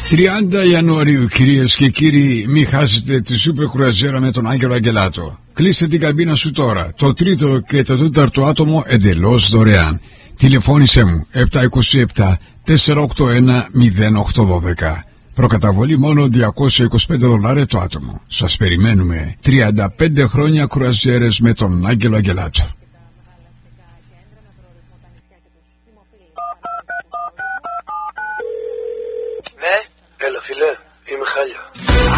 30 Ιανουαρίου, κυρίες και κύριοι, μην χάσετε τη σούπερ κρουαζιέρα με τον Άγγελο Αγγελάτο. Κλείστε την καμπίνα σου τώρα. Το τρίτο και το τέταρτο άτομο εντελώς δωρεάν. Τηλεφώνησέ μου 727 481 0812. Προκαταβολή μόνο $225 το άτομο. Σας περιμένουμε. 35 χρόνια κρουαζιέρες με τον Άγγελο Αγγελάτο.